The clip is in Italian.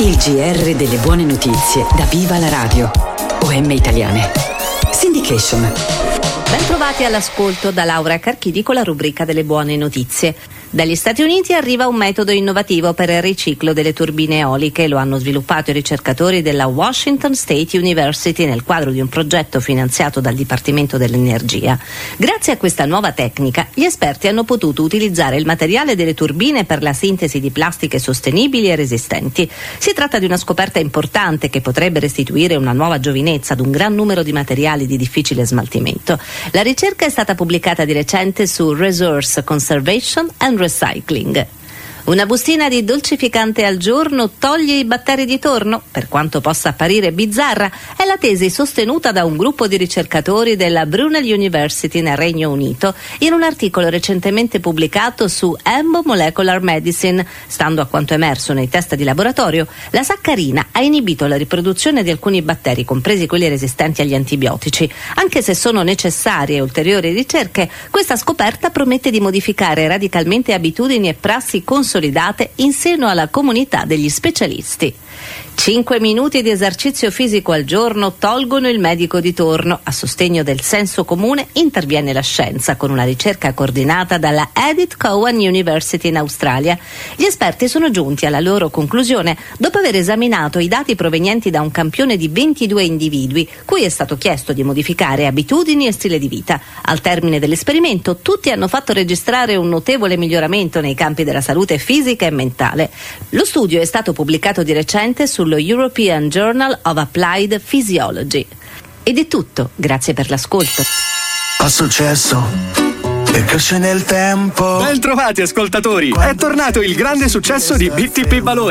Il GR delle buone notizie da Viva la Radio. OM Italiane. Syndication. Ben trovati all'ascolto da Laura Carchidi con la rubrica delle buone notizie. Dagli Stati Uniti arriva un metodo innovativo per il riciclo delle turbine eoliche. Lo hanno sviluppato i ricercatori della Washington State University nel quadro di un progetto finanziato dal Dipartimento dell'Energia. Grazie a questa nuova tecnica, gli esperti hanno potuto utilizzare il materiale delle turbine per la sintesi di plastiche sostenibili e resistenti. Si tratta di una scoperta importante che potrebbe restituire una nuova giovinezza ad un gran numero di materiali di difficile smaltimento. La ricerca è stata pubblicata di recente su Resource Conservation and Recycling. Una bustina di dolcificante al giorno toglie i batteri di torno? Per quanto possa apparire bizzarra, è la tesi sostenuta da un gruppo di ricercatori della Brunel University nel Regno Unito in un articolo recentemente pubblicato su Embo Molecular Medicine. Stando a quanto emerso nei test di laboratorio, la saccarina ha inibito la riproduzione di alcuni batteri, compresi quelli resistenti agli antibiotici. Anche se sono necessarie ulteriori ricerche, questa scoperta promette di modificare radicalmente abitudini e prassi consolidate in seno alla comunità degli specialisti. 5 minuti di esercizio fisico al giorno tolgono il medico di torno. A sostegno del senso comune interviene la scienza con una ricerca coordinata dalla Edith Cowan University in Australia. Gli esperti sono giunti alla loro conclusione dopo aver esaminato i dati provenienti da un campione di 22 individui, cui è stato chiesto di modificare abitudini e stile di vita. Al termine dell'esperimento, tutti hanno fatto registrare un notevole miglioramento nei campi della salute fisica e mentale. Lo studio è stato pubblicato di recente sullo European Journal of Applied Physiology. Ed è tutto, grazie per l'ascolto. Ha successo e cresce nel tempo. Ben trovati ascoltatori, è tornato il grande successo di BTP Valore.